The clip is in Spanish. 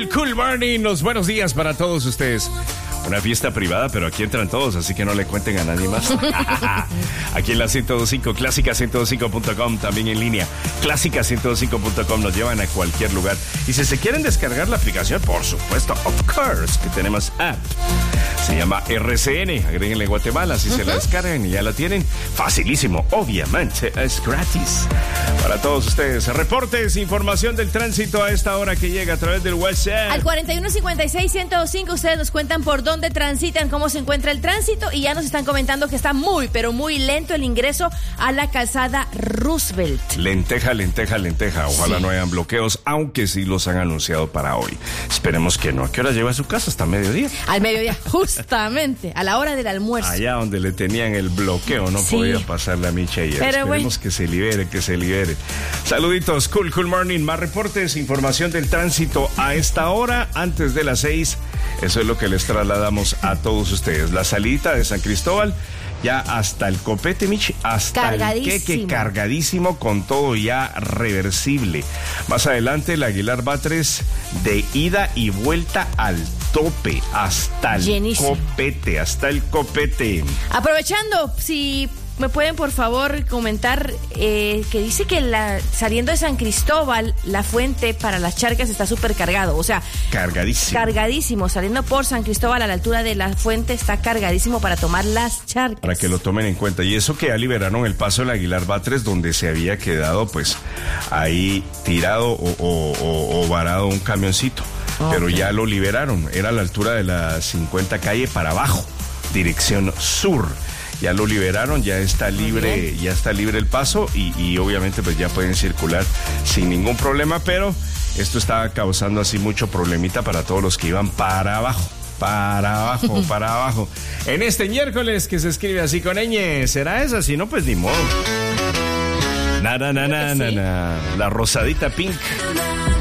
Cool Morning, los buenos días para todos ustedes. Una fiesta privada, pero aquí entran todos, así que no le cuenten a nadie más. Aquí en la 102.5, clásica102.5.com, también en línea. Clásica102.5.com, nos llevan a cualquier lugar. Y si se quieren descargar la aplicación, por supuesto, of course, que tenemos app. Se llama RCN, agréguenle Guatemala, así se la descargan y ya la tienen. Facilísimo, obviamente, es gratis. Para todos ustedes, reportes, información del tránsito a esta hora que llega a través del WhatsApp. Al 4156-105, ustedes nos cuentan por dónde transitan, cómo se encuentra el tránsito y ya nos están comentando que está muy, pero muy lento el ingreso a la calzada Roosevelt. Lenteja. Ojalá no hayan bloqueos, aunque sí los han anunciado para hoy. Esperemos que no. ¿A qué hora llega a su casa? ¿Hasta mediodía? Al mediodía, justamente, a la hora del almuerzo. Allá donde le tenían el bloqueo, no podía pasar la micha ayer. Pero esperemos que se libere. Saluditos, Cool Morning. Más reportes, información del tránsito a esta hora, antes de las 6. Eso es lo que les trasladamos a todos ustedes. La salidita de San Cristóbal, ya hasta el copete, Michi, hasta el queque, cargadísimo, con todo ya reversible. Más adelante, el Aguilar Batres, de ida y vuelta al tope, hasta el copete. Aprovechando, si me pueden por favor comentar que dice que saliendo de San Cristóbal, la fuente para las charcas está súper cargado, o sea, cargadísimo, saliendo por San Cristóbal a la altura de la fuente está cargadísimo para tomar las charcas. Para que lo tomen en cuenta. Y eso que ya liberaron el paso del Aguilar Batres, donde se había quedado pues ahí tirado o varado un camioncito. Okay. Pero ya lo liberaron, era a la altura de la 50 calle para abajo, dirección sur. Ya lo liberaron, ya está libre el paso y obviamente pues ya pueden circular sin ningún problema, pero esto está causando así mucho problemita para todos los que iban para abajo. En este miércoles que se escribe así con ñ, ¿será esa? Si no, pues ni modo. La rosadita pink.